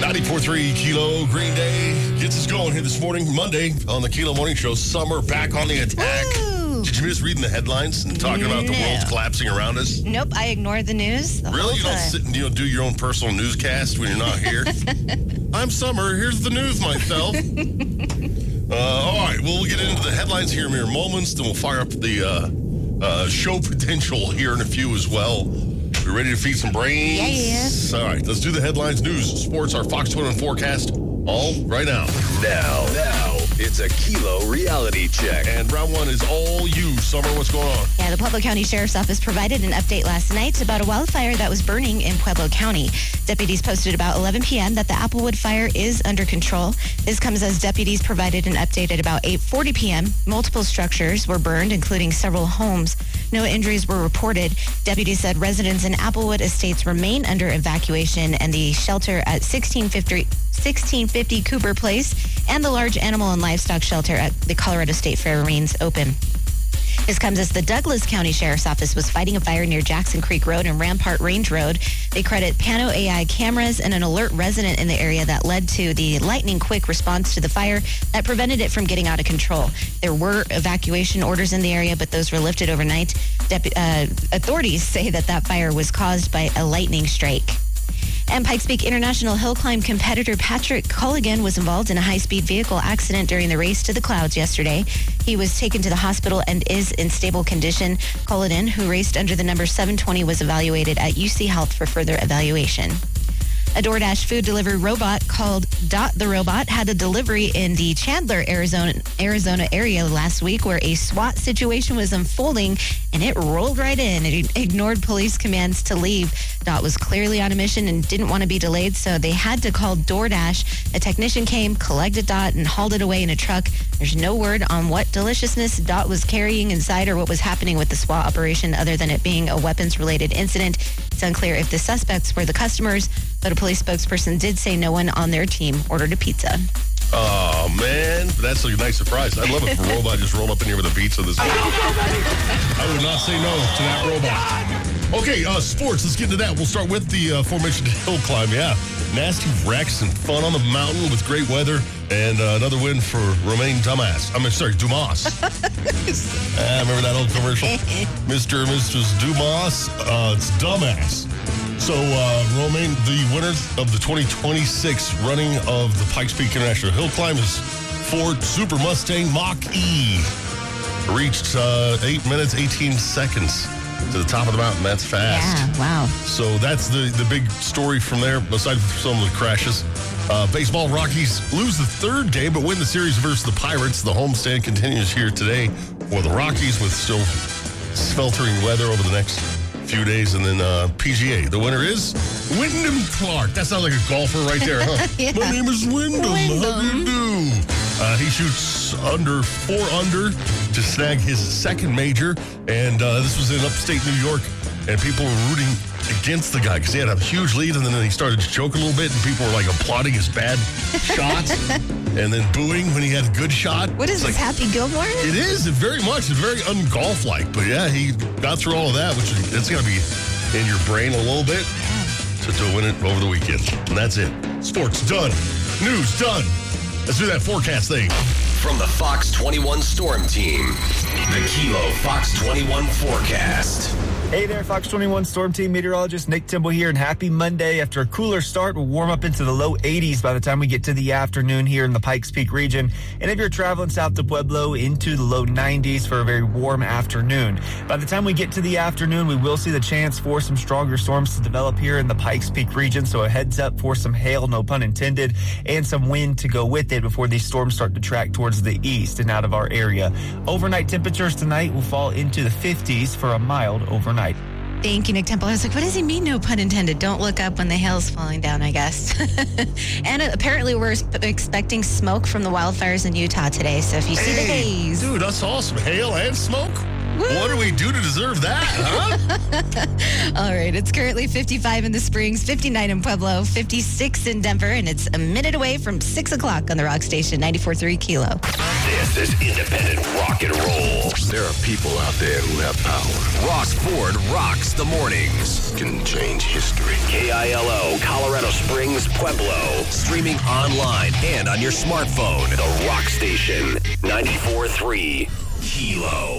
94.3 Kilo Green Day gets us going here this morning, Monday, on the Kilo Morning Show. Summer back on the attack. Woo! Did you miss reading the headlines and talking about the world's collapsing around us? Nope, I ignored the news the whole Really? You don't time. sit and do your own personal newscast when you're not here? I'm Summer. Here's the news myself. All right, well, we'll get into the headlines here in mere moments. Then we'll fire up the show potential here in a few as well. We ready to feed some brains? Yeah. All right, let's do the headlines, news, sports, our Fox 21 forecast, all right now. Now, it's a Kilo reality check. And round one is all you. Summer, what's going on? Yeah, the Pueblo County Sheriff's Office provided an update last night about a wildfire that was burning in Pueblo County. Deputies posted about 11 p.m. that the Applewood fire is under control. This comes as deputies provided an update at about 8:40 p.m. Multiple structures were burned, including several homes. No injuries were reported. Deputies said residents in Applewood Estates remain under evacuation, and the shelter at 1650 Cooper Place and the large animal and livestock shelter at the Colorado State Fair remains open. This comes as the Douglas County Sheriff's Office was fighting a fire near Jackson Creek Road and Rampart Range Road. They credit Pano AI cameras and an alert resident in the area that led to the lightning quick response to the fire that prevented it from getting out of control. There were evacuation orders in the area, but those were lifted overnight. Authorities say that fire was caused by a lightning strike. And Pikes Peak International hill climb competitor Patrick Culligan was involved in a high-speed vehicle accident during the race to the clouds yesterday. He was taken to the hospital and is in stable condition. Culligan, who raced under the number 720, was evaluated at UC Health for further evaluation. A DoorDash food delivery robot called Dot the Robot had a delivery in the Chandler, Arizona area last week where a SWAT situation was unfolding and it rolled right in. It ignored police commands to leave. Dot was clearly on a mission and didn't want to be delayed, so they had to call DoorDash. A technician came, collected Dot, and hauled it away in a truck. There's no word on what deliciousness Dot was carrying inside or what was happening with the SWAT operation other than it being a weapons-related incident. It's unclear if the suspects were the customers, but a police spokesperson did say no one on their team ordered a pizza. Oh, man. That's a nice surprise. I'd love it if a robot just rolled up in here with a pizza this week. I would not say no to that robot. Okay, sports. Let's get into that. We'll start with the aforementioned hill climb. Yeah, nasty wrecks and fun on the mountain with great weather. And another win for Romain Dumas. Dumas. Remember that old commercial? Mr. and Mrs. Dumas. It's Dumbass. So, Romain, the winner of the 2026 running of the Pikes Peak International Hill Climb is Ford Super Mustang Mach-E. Reached 8 minutes, 18 seconds to the top of the mountain. That's fast. Yeah, wow. So that's the big story from there, aside from some of the crashes. Baseball, Rockies lose the third game, but win the series versus the Pirates. The homestand continues here today for the Rockies with still sweltering weather over the next few days. And then PGA, the winner is Wyndham Clark. That sounds like a golfer right there, huh? Yeah. My name is Wyndham. How do you do? He shoots under 4 under to snag his second major. And this was in upstate New York. And people were rooting against the guy because he had a huge lead. And then he started to choke a little bit. And people were like applauding his bad shots. And then booing when he had a good shot. What is this, Happy Gilmore? It is. It's very much. It's very un-golf-like. But yeah, he got through all of that, which it's going to be in your brain a little bit to win it over the weekend. And that's it. Sports done. News done. Let's do that forecast thing. From the Fox 21 Storm Team, the Kilo Fox 21 forecast. Hey there, Fox 21 Storm Team meteorologist Nick Timble here, and happy Monday. After a cooler start, we'll warm up into the low 80s by the time we get to the afternoon here in the Pikes Peak region. And if you're traveling south to Pueblo, into the low 90s for a very warm afternoon. By the time we get to the afternoon, we will see the chance for some stronger storms to develop here in the Pikes Peak region. So a heads up for some hail, no pun intended, and some wind to go with it before these storms start to track towards the east and out of our area. Overnight temperatures tonight will fall into the 50s for a mild overnight. Thank you, Nick Temple. I was like, what does he mean, no pun intended? Don't look up when the hail's falling down, I guess. And apparently we're expecting smoke from the wildfires in Utah today. So if you see the haze. Dude, that's awesome. Hail and smoke? Woo. What do we do to deserve that, huh? All right. It's currently 55 in the Springs, 59 in Pueblo, 56 in Denver, and it's a minute away from 6 o'clock on the Rock Station, 94.3 Kilo. This is independent rock and roll. There are people out there who have power. Ross Ford rocks the mornings. Can change history. KILO, Colorado Colorado Springs, Pueblo. Streaming online and on your smartphone. The Rock Station. 94.3 Kilo.